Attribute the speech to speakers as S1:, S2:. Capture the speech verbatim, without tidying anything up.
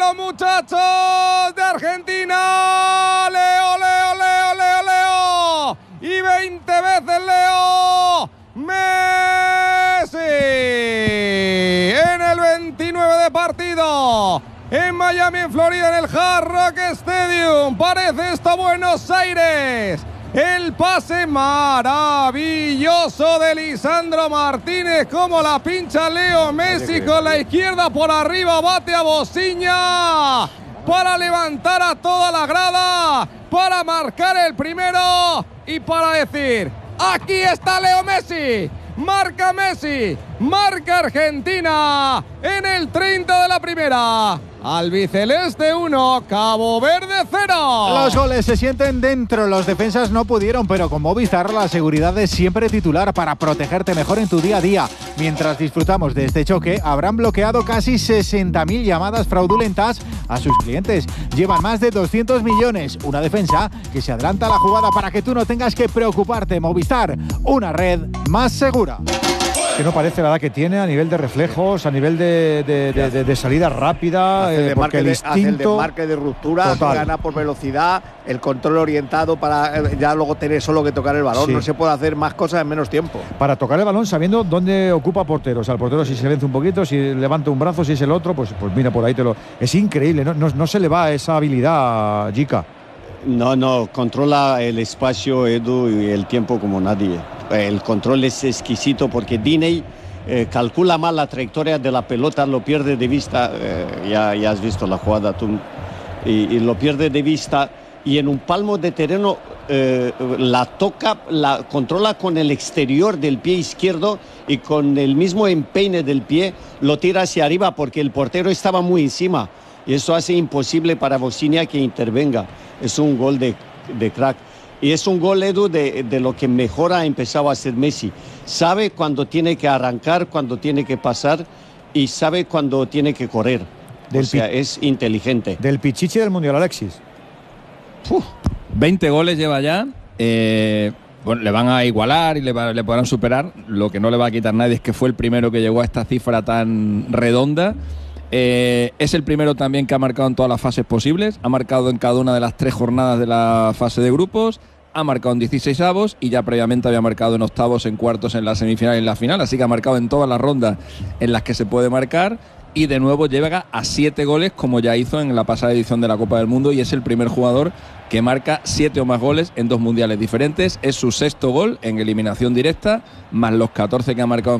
S1: Leo, muchachos de Argentina. Leo, Leo, Leo, Leo, Leo. Y veinte veces Leo Messi en el veintinueve de partido en Miami, en Florida, en el Hard Rock Stadium. Parece esto Buenos Aires. El pase maravilloso de Lisandro Martínez, como la pincha Leo Messi con la izquierda por arriba, bate a Bociña para levantar a toda la grada, para marcar el primero y para decir: aquí está Leo Messi. Marca Messi, marca Argentina en el treinta de la primera. Albiceleste uno, Cabo Verde cero.
S2: Los goles se sienten dentro, los defensas no pudieron, pero con Movistar la seguridad es siempre titular para protegerte mejor en tu día a día. Mientras disfrutamos de este choque, habrán bloqueado casi sesenta mil llamadas fraudulentas a sus clientes. Llevan más de doscientos millones, una defensa que se adelanta a la jugada para que tú no tengas que preocuparte. Movistar, una red más segura.
S3: Que no parece la edad que tiene a nivel de reflejos, a nivel de, de, de, de, de salida rápida,
S4: hace el
S3: eh, porque el
S4: de,
S3: instinto...
S4: hace el desmarque de ruptura,
S3: total.
S4: Gana por velocidad, el control orientado para eh, ya luego tener solo que tocar el balón. Sí. No se puede hacer más cosas en menos tiempo.
S3: Para tocar el balón sabiendo dónde ocupa portero. O sea, el portero si se vence un poquito, si levanta un brazo, si es el otro, pues, pues mira, por ahí te lo... Es increíble, no, no, no se le va esa habilidad, Jica.
S5: No, no, controla el espacio, Edu, y el tiempo como nadie. El control es exquisito porque Diney eh, calcula mal la trayectoria de la pelota, lo pierde de vista, eh, ya, ya has visto la jugada tú, y, y lo pierde de vista, y en un palmo de terreno eh, la toca, la controla con el exterior del pie izquierdo y con el mismo empeine del pie lo tira hacia arriba porque el portero estaba muy encima. Y eso hace imposible para Bociña que intervenga. Es un gol de, de crack. Y es un gol, Edu, de, de lo que mejor ha empezado a hacer Messi. Sabe cuando tiene que arrancar, cuando tiene que pasar y sabe cuando tiene que correr. Del o sea, es inteligente.
S3: Del pichichi del Mundial, Alexis.
S6: Uf, veinte goles lleva ya. Eh, bueno, le van a igualar y le, va, le podrán superar. Lo que no le va a quitar nadie es que fue el primero que llegó a esta cifra tan redonda. Eh, es el primero también que ha marcado en todas las fases posibles, ha marcado en cada una de las tres jornadas de la fase de grupos, ha marcado en dieciseisavos y ya previamente había marcado en octavos, en cuartos, en la semifinal y en la final, así que ha marcado en todas las rondas en las que se puede marcar y de nuevo llega a siete goles como ya hizo en la pasada edición de la Copa del Mundo y es el primer jugador que marca siete o más goles en dos mundiales diferentes, es su sexto gol en eliminación directa, más los catorce que ha marcado en